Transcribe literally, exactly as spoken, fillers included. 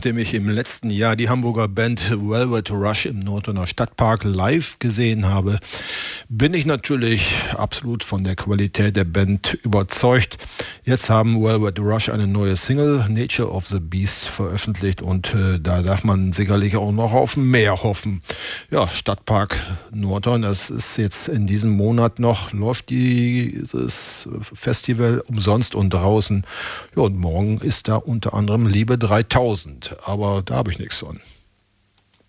nachdem ich im letzten Jahr die Hamburger Band Velvet Rush im Nordhorner Stadtpark live gesehen habe, bin ich natürlich absolut von der Qualität der Band überzeugt. Jetzt haben Velvet Rush eine neue Single, Nature of the Beast, veröffentlicht und äh, da darf man sicherlich auch noch auf mehr hoffen. Ja, Stadtpark Nordhorn, das ist jetzt in diesem Monat noch, läuft dieses Festival umsonst und draußen. Ja, und morgen ist da unter anderem Liebe dreitausend, aber da habe ich nichts von.